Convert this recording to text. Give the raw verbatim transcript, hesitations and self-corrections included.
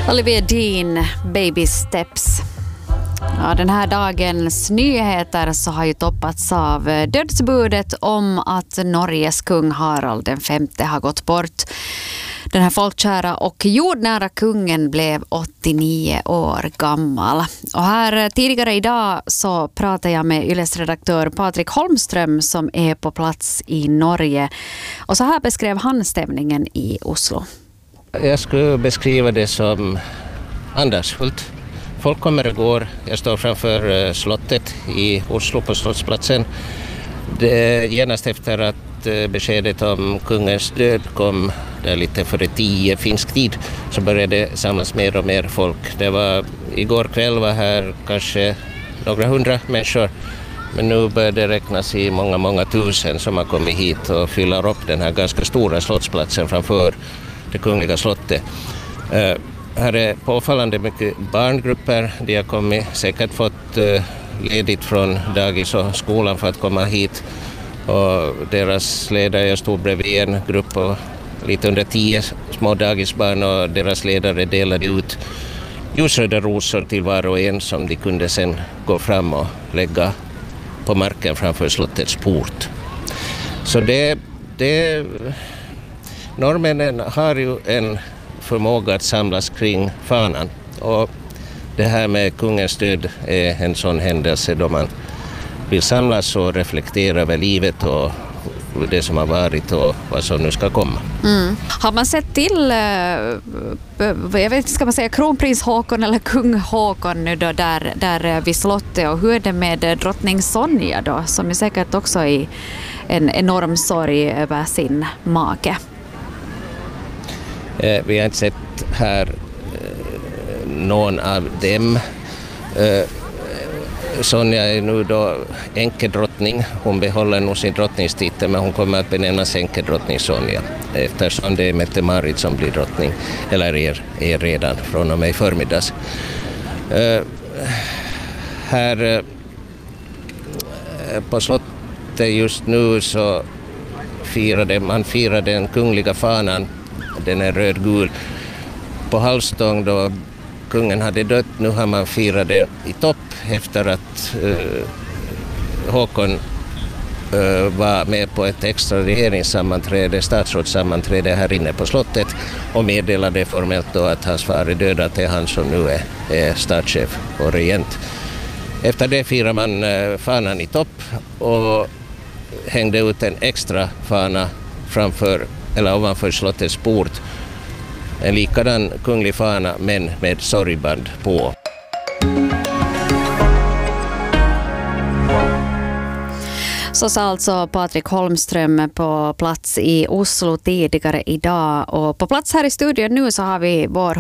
Olivia Dean, Baby Steps. Ja, den här dagens nyheter så har ju toppats av dödsbudet om att Norges kung Harald den femte har gått bort. Den här folkkära och jordnära kungen blev åttionio år gammal. Och här tidigare idag så pratade jag med Yles redaktör Patrik Holmström som är på plats i Norge. Och så här beskrev han stämningen i Oslo. Jag skulle beskriva det som andarsfullt. Folk kommer och går. Jag står framför slottet i Oslo på Slottsplatsen. Det, genast efter att beskedet om kungens död kom där lite före tio finsk tid så började det samlas mer och mer folk. Det var igår kväll var här kanske några hundra människor. Men nu börjar det räknas i många, många tusen som har kommit hit och fyller upp den här ganska stora slottsplatsen framför det kungliga slottet. Uh, här är påfallande mycket barngrupper. De har kommit, säkert fått uh, ledigt från dagis och skolan för att komma hit. Och deras ledare, jag stod bredvid en grupp på lite under tio små dagisbarn och deras ledare delade ut ljusröda rosor till var och en som de kunde sen gå fram och lägga på marken framför slottets port. Så det, det norrmännen har ju en förmåga att samlas kring fanan och det här med kungens död är en sån händelse då man vill samlas och reflektera över livet och det som har varit och vad som nu ska komma. Mm. Har man sett till, jag vet, ska man säga kronprins Håkon eller kung Håkon nu då där, där vid slottet, och hur är det med drottning Sonja då, som är säkert också i en enorm sorg över sin make? Eh, vi har inte sett här eh, någon av dem. Eh, Sonja är nu då enkedrottning. Hon behåller nog sin drottningstitel men hon kommer att benämnas enkedrottning Sonja eftersom det är Mette-Marit som blir drottning eller är, är redan från och med förmiddags. Uh, här uh, på slottet just nu så firade man firar den kungliga fanan, den är rödgul på halvstång då kungen hade dött. Nu har man firat det i topp efter att uh, Håkon uh, var med på ett extra regeringssammanträde, statsrådssammanträde här inne på slottet och meddelade formellt då att hans far är död, att det är han som nu är, är statschef och regent. Efter det firar man uh, fanan i topp och hängde ut en extra fana framför eller ovanför slottets port. En likadan kunglig fana men med sorgband på. Så sa alltså Patrik Holmström på plats i Oslo tidigare idag. Och på plats här i studion nu så har vi vår